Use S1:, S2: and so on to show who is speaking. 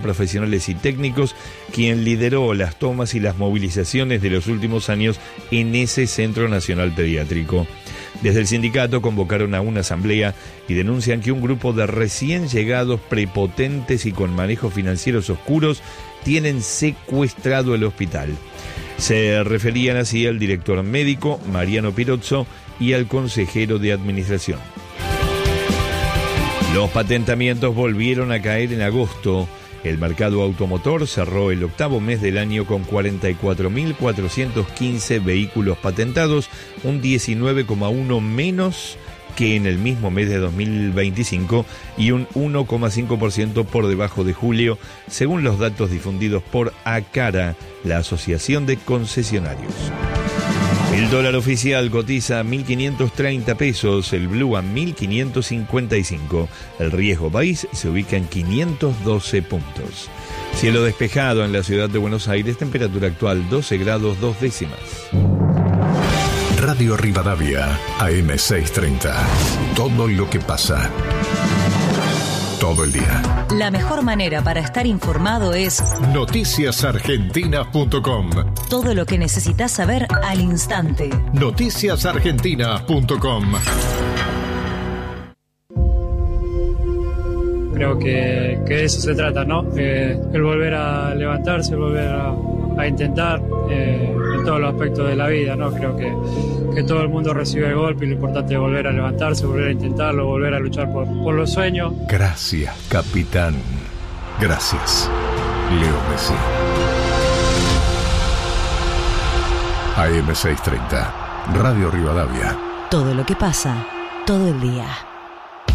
S1: profesionales y técnicos, quien lideró las tomas y las movilizaciones de los últimos años en ese Centro Nacional Pediátrico. Desde el sindicato convocaron a una asamblea y denuncian que un grupo de recién llegados prepotentes y con manejos financieros oscuros tienen secuestrado el hospital. Se referían así al director médico, Mariano Pirozzo, y al consejero de administración. Los patentamientos volvieron a caer en agosto. El mercado automotor cerró el octavo mes del año con 44.415 vehículos patentados, un 19,1% menos que en el mismo mes de 2025 y un 1,5% por debajo de julio, según los datos difundidos por ACARA, la Asociación de Concesionarios. El dólar oficial cotiza a 1.530 pesos, el blue a 1.555. El riesgo país se ubica en 512 puntos. Cielo despejado en la ciudad de Buenos Aires, temperatura actual 12 grados 2 décimas.
S2: Radio Rivadavia, AM630. Todo lo que pasa. Todo el día.
S3: La mejor manera para estar informado es
S2: noticiasargentinas.com.
S3: Todo lo que necesitas saber al instante.
S2: noticiasargentinas.com.
S4: Creo que de eso se trata, ¿no? El volver a levantarse, el volver a intentar en todos los aspectos de la vida, ¿no? Creo que todo el mundo recibe el golpe y lo importante es volver a levantarse, volver a intentarlo, volver a luchar por los sueños.
S2: Gracias, capitán. Gracias, Leo Messi. AM630, Radio Rivadavia.
S3: Todo lo que pasa, todo el día.